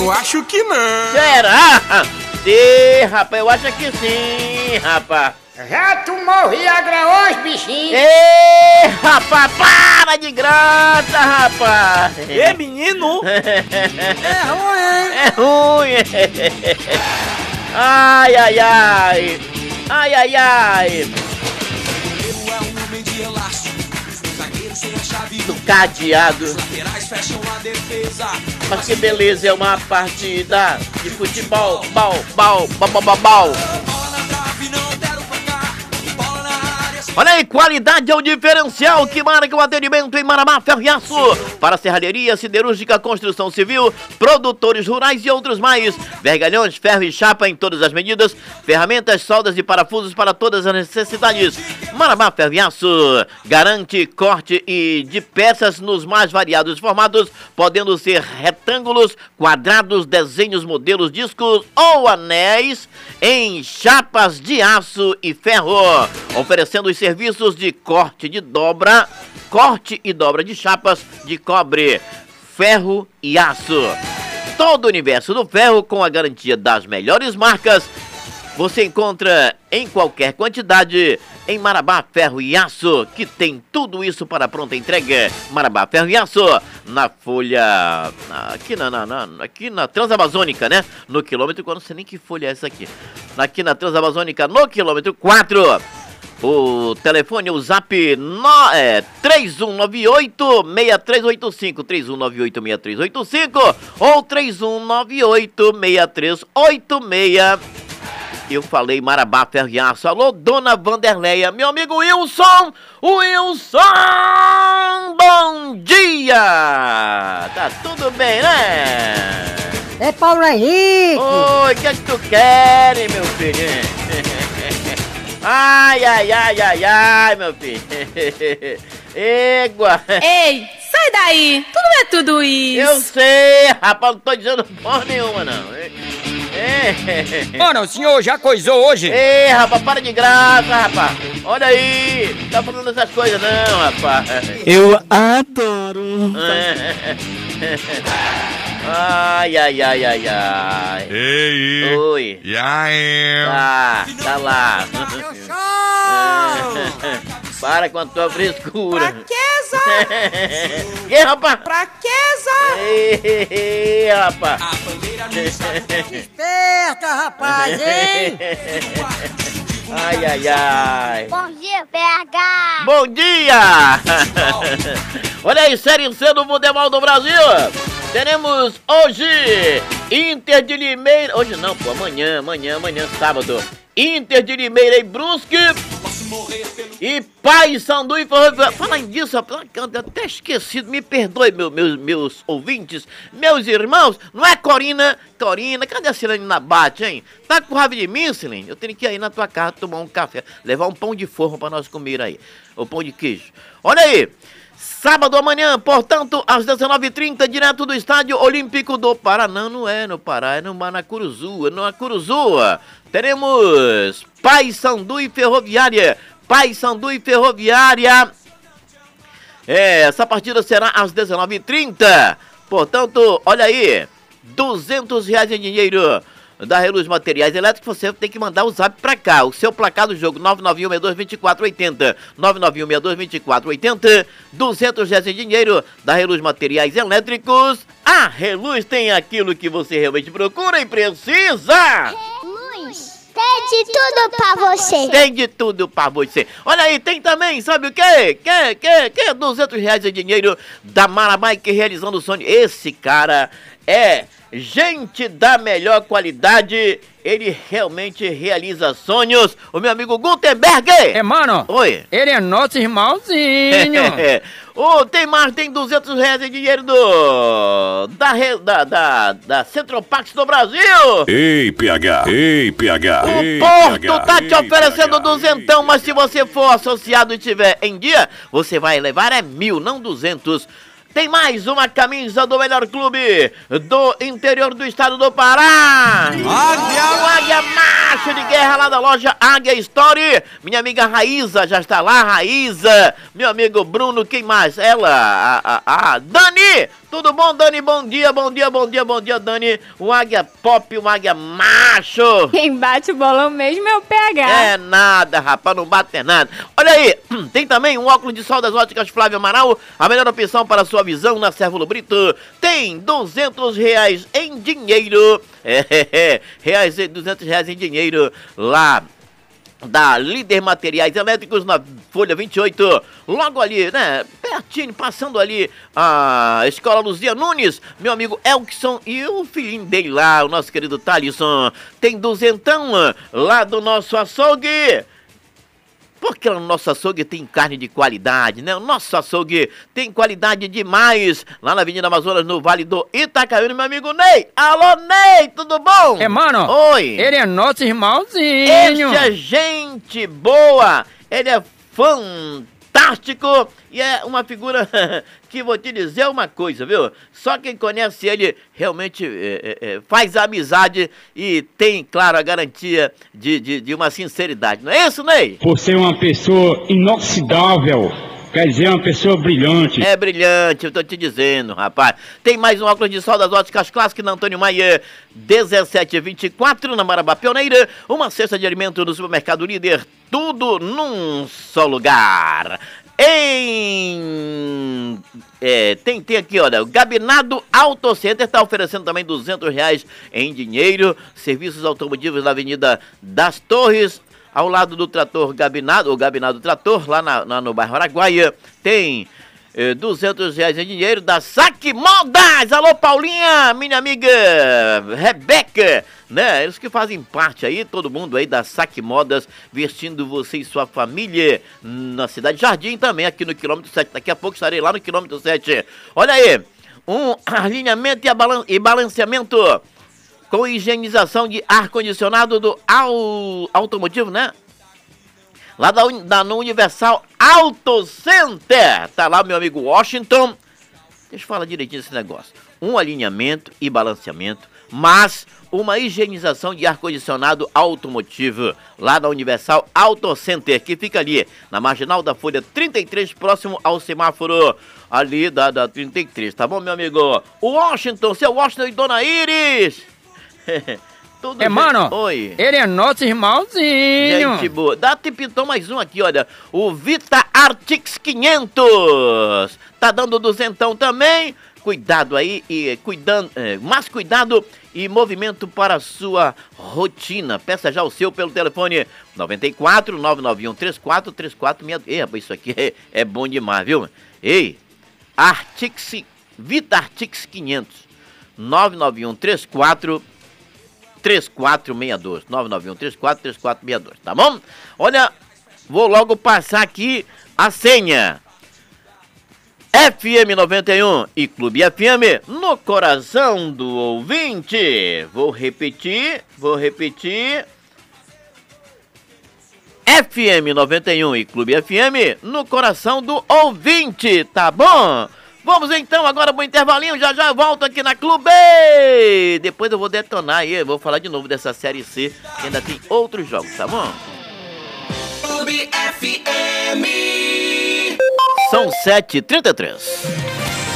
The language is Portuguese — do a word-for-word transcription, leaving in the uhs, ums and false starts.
Eu acho que não. Será? Sim, rapaz, eu acho que sim, rapaz. Já tomou Viagra hoje, bichinho? Ê, rapaz, para de graça, rapaz. Ê, menino. É ruim, hein? É ruim. Ai, ai, ai. Ai, ai, ai. Do cadeado. Mas que beleza, é uma partida de futebol. Bal, bal, bal, bal, bal, bal. Olha aí, qualidade é o diferencial que marca o atendimento em Marabá Ferro e Aço. Para serralheria, siderúrgica, construção civil, produtores rurais e outros mais. Vergalhões, ferro e chapa em todas as medidas. Ferramentas, soldas e parafusos para todas as necessidades. Marabá Ferro e Aço garante corte e de peças nos mais variados formatos, podendo ser retângulos, quadrados, desenhos, modelos, discos ou anéis em chapas de aço e ferro. Oferecendo os serviços de corte de dobra, corte e dobra de chapas de cobre, ferro e aço. Todo o universo do ferro com a garantia das melhores marcas. Você encontra em qualquer quantidade em Marabá Ferro e Aço, que tem tudo isso para pronta entrega. Marabá Ferro e Aço, na folha, aqui na, na, na, aqui na Transamazônica, né? No quilômetro, eu não sei nem que folha é essa aqui. Aqui na Transamazônica, no quilômetro quatro. O telefone, o zap no, é três um nove oito, seis três oito cinco, três um nove oito, seis três oito cinco ou três um nove oito, seis três oito seis. Eu falei Marabá Ferro e Aço. Alô, dona Vanderleia, meu amigo Wilson, Wilson, bom dia! Tá tudo bem, né? É Paulo Henrique! Oi, o que é que tu quer, meu filho? Ai, ai, ai, ai, ai, meu filho. Égua. Ei, sai daí. Tu não é tudo isso. Eu sei, rapaz, não tô dizendo porra nenhuma, não. É. Mano, o senhor já coisou hoje? Ei, rapaz, para de graça, rapaz. Olha aí, não tá falando essas coisas não, rapaz. Eu adoro. Ai, ai, ai, ai, ai. Ei, oi. E aí? Tá, tá lá. Para com a tua frescura. Pra que, Zé? Que, rapaz? Pra que, Zé? Ei, rapaz. Esperta, rapaz, hein? Ai, ai, ai. Bom dia, P H. Bom dia! Olha aí, Série C do Futebol do Brasil. Teremos hoje Inter de Limeira. Hoje não, pô, amanhã, amanhã, amanhã, sábado. Inter de Limeira e Brusque. E Paysandu e Ferroviária. Falando disso, eu até esquecido, me perdoe, meu, meus, meus ouvintes, meus irmãos. Não é Corina? Corina, cadê a Silene Nabate, hein? Tá com raiva de mim, Silene? Eu tenho que ir aí na tua casa tomar um café, levar um pão de forma pra nós comer aí. O pão de queijo. Olha aí. Sábado amanhã, portanto, às dezenove e trinta, direto do Estádio Olímpico do Pará. Não, não é no Pará, é no Manacuruzu, é no Acuruzua. Teremos Paysandu e Ferroviária. Paysandu e Ferroviária. É, essa partida será às dezenove e trinta. Portanto, olha aí, duzentos reais em dinheiro da Reluz Materiais Elétricos. Você tem que mandar o zap pra cá. O seu placar do jogo nove nove um, seis dois, dois quatro oito zero. nove nove um, seis dois, dois quatro oito zero. duzentos reais em dinheiro da Reluz Materiais Elétricos. A Reluz tem aquilo que você realmente procura e precisa. Reluz, tem de tudo pra você. Tem de tudo pra você. Olha aí, tem também, sabe o quê? Que, que, que? duzentos reais em dinheiro da Marabike realizando o sonho. Esse cara é gente da melhor qualidade, ele realmente realiza sonhos. O meu amigo Gutenberg. É, mano. Oi. Ele é nosso irmãozinho. Oh, tem mais, tem duzentos reais em dinheiro do... Da, da, da, da Centropax do Brasil. Ei, P H. Ei, P H. O Ei, Porto P H. tá te Ei, oferecendo P H. duzentão, mas se você for associado e tiver em dia, você vai levar é mil, não duzentos. Tem mais uma camisa do melhor clube do interior do estado do Pará. Águia! O Águia Macho de Guerra lá da loja Águia Story. Minha amiga Raíza já está lá, Raíza. Meu amigo Bruno, quem mais? Ela, a, a, a Dani. Tudo bom, Dani? Bom dia, bom dia, bom dia, bom dia, Dani. O águia pop, o águia macho. Quem bate o bolão mesmo é o P H. É nada, rapaz, não bate nada. Olha aí, tem também um óculos de sol das óticas Flávio Amaral, a melhor opção para a sua visão na Cérvulo Brito. Tem duzentos reais em dinheiro, é, é, é, reais, duzentos reais em dinheiro lá da Líder Materiais Elétricos, na Folha vinte e oito, logo ali, né, pertinho, passando ali a Escola Luzia Nunes, meu amigo Elkson e o filhinho dele lá, o nosso querido Thalisson, tem duzentão lá do nosso açougue. Porque o nosso açougue tem carne de qualidade, né? O nosso açougue tem qualidade demais. Lá na Avenida Amazonas, no Vale do Itacaína, meu amigo Ney. Alô, Ney, tudo bom? É, mano. Oi. Ele é nosso irmãozinho. Esse é gente boa. Ele é fantástico e é uma figura que vou te dizer uma coisa, viu? Só quem conhece ele realmente é, é, faz amizade e tem, claro, a garantia de, de, de uma sinceridade. Não é isso, Ney? Por ser uma pessoa inoxidável, quer dizer, uma pessoa brilhante. É brilhante, eu tô te dizendo, rapaz. Tem mais um óculos de sol das óticas clássicas na Antônio Maia, dezessete vinte e quatro, na Marabá Pioneira. Uma cesta de alimento do Supermercado Líder, tudo num só lugar. Em... É, tem, tem aqui, olha, o Gabinado Auto Center está oferecendo também duzentos reais em dinheiro. Serviços automotivos na Avenida das Torres, ao lado do Trator Gabinado, o Gabinado Trator, lá na, na, no bairro Araguaia. Tem eh, duzentos reais em dinheiro da Saque Modas. Alô, Paulinha, minha amiga Rebeca, né? Eles que fazem parte aí, todo mundo aí da Saque Modas, vestindo você e sua família na Cidade Jardim, também aqui no quilômetro sete. Daqui a pouco estarei lá no quilômetro sete. Olha aí, um alinhamento e, balan e balanceamento com higienização de ar-condicionado do au automotivo, né? Lá da, da no Universal Auto Center. Tá lá meu amigo Washington. Deixa eu falar direitinho esse negócio. Um alinhamento e balanceamento, mas uma higienização de ar-condicionado automotivo. Lá da Universal Auto Center, que fica ali na Marginal da Folha trinta e três, próximo ao semáforo ali da, da trinta e três. Tá bom, meu amigo? O Washington, seu Washington e Dona Iris. Tudo É, mano. Oi. Ele é nosso irmãozinho. Gente boa. Dá pintou mais um aqui, olha. O Vita Artix quinhentos. Tá dando duzentão também. Cuidado aí e cuidando, é, mais cuidado e movimento para a sua rotina. Peça já o seu pelo telefone noventa e quatro, nove nove um, três quatro, três quatro seis dois. Ei, rapaz, isso aqui é, é bom demais, viu? Ei, Artix, Vita Artix quinhentos. nove nove um, três quatro, três quatro seis dois. nove nove um, três quatro, três quatro seis dois, tá bom? Olha, vou logo passar aqui a senha. F M noventa e um e Clube F M no coração do ouvinte. Vou repetir, vou repetir. F M noventa e um e Clube F M no coração do ouvinte, tá bom? Vamos então agora pro intervalinho, já já eu volto aqui na Clube. Depois eu vou detonar aí, eu vou falar de novo dessa Série C, que ainda tem outros jogos, tá bom? Clube F M. São sete e trinta e três.